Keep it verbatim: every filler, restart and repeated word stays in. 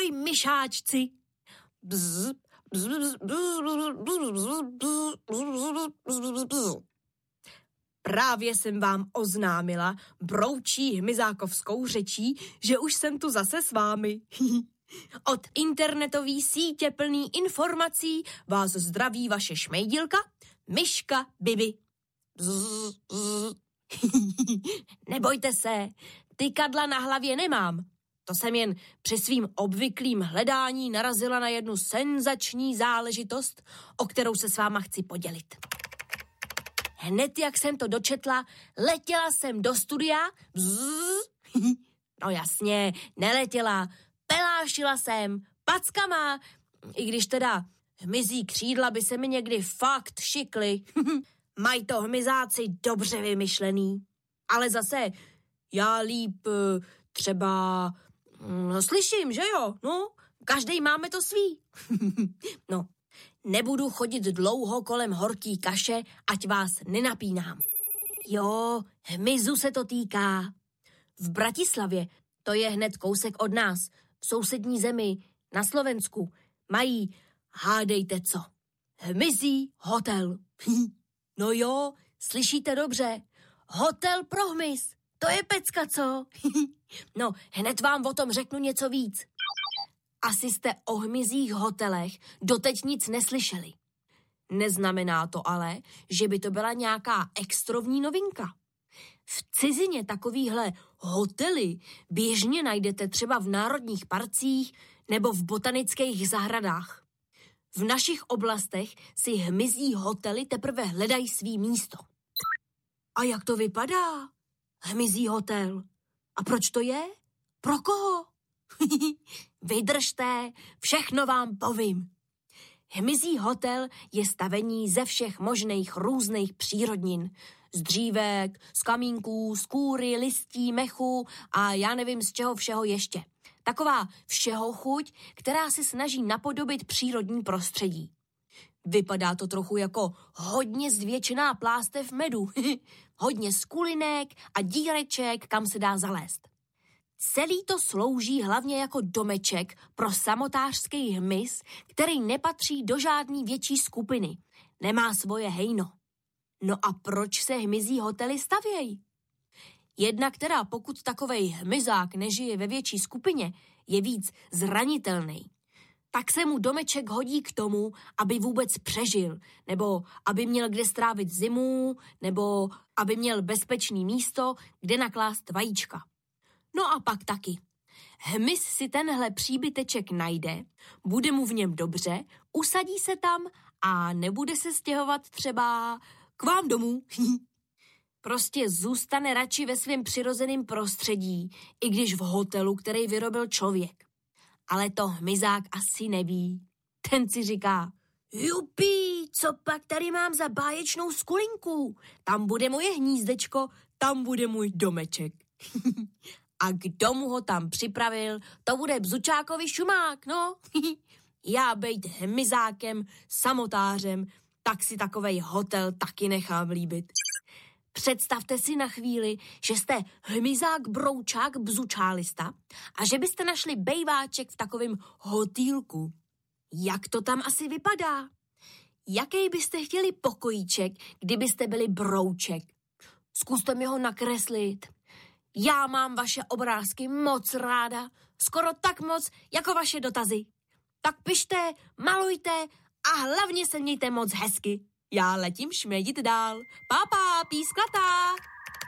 Ahoj, myšáčci. Bzz, bzz, bzz, bzz, bzz. Právě jsem vám oznámila broučí hmyzákovskou řečí, že už jsem tu zase s vámi. Od internetové sítě plný informací vás zdraví vaše šmejdilka, myška Bibi. Bzz, bzz. Nebojte se, tykadla na hlavě nemám. To jsem jen při svým obvyklým hledání narazila na jednu senzační záležitost, o kterou se s váma chci podělit. Hned jak jsem to dočetla, letěla jsem do studia. Bzz. No jasně, neletěla, pelášila jsem, packama, i když teda hmyzí křídla by se mi někdy fakt šikly. Mají to hmyzáci dobře vymyšlený. Ale zase já líp třeba no, slyším, že jo? No, každej máme to svý. No, nebudu chodit dlouho kolem horký kaše, ať vás nenapínám. Jo, hmyzu se to týká. V Bratislavě, to je hned kousek od nás, v sousední zemi, na Slovensku, mají, hádejte co, hmyzí hotel. No jo, slyšíte dobře, hotel pro hmyz, to je pecka, co? No, hned vám o tom řeknu něco víc. Asi jste o hmyzích hotelech doteď nic neslyšeli. Neznamená to ale, že by to byla nějaká extrovní novinka. V cizině takovýhle hotely běžně najdete třeba v národních parcích nebo v botanických zahradách. V našich oblastech si hmyzí hotely teprve hledají svý místo. A jak to vypadá? Hmyzí hotel. A proč to je? Pro koho? Vydržte, všechno vám povím. Hmyzí hotel je stavení ze všech možných různých přírodnin. Z dřívek, z kamínků, z kůry, listí, mechu a já nevím z čeho všeho ještě. Taková všeho chuť, která se snaží napodobit přírodní prostředí. Vypadá to trochu jako hodně zvětšená plástev medu. Hodně skulinek a díreček, kam se dá zalézt. Celý to slouží hlavně jako domeček pro samotářský hmyz, který nepatří do žádný větší skupiny. Nemá svoje hejno. No a proč se hmyzí hotely stavějí? Jedna, která pokud takovej hmyzák nežije ve větší skupině, je víc zranitelný. Tak se mu domeček hodí k tomu, aby vůbec přežil, nebo aby měl kde strávit zimu, nebo aby měl bezpečný místo, kde naklást vajíčka. No a pak taky. Hmyz si tenhle příbyteček najde, bude mu v něm dobře, usadí se tam a nebude se stěhovat třeba k vám domů. Prostě zůstane radši ve svém přirozeném prostředí, i když v hotelu, který vyrobil člověk. Ale to hmyzák asi neví. Ten si říká, jupí, co pak tady mám za báječnou skulinku? Tam bude moje hnízdečko, tam bude můj domeček. A kdo mu ho tam připravil, to bude Bzučákovi šumák, no. Já bejt hmyzákem, samotářem, tak si takovej hotel taky nechám líbit. Představte si na chvíli, že jste hmyzák, broučák, bzučálista a že byste našli bejváček v takovém hotýlku. Jak to tam asi vypadá? Jaký byste chtěli pokojíček, kdybyste byli brouček? Zkuste mi ho nakreslit. Já mám vaše obrázky moc ráda, skoro tak moc, jako vaše dotazy. Tak pište, malujte a hlavně se mějte moc hezky. Já letím šmědit dál. Pápa, písklatá.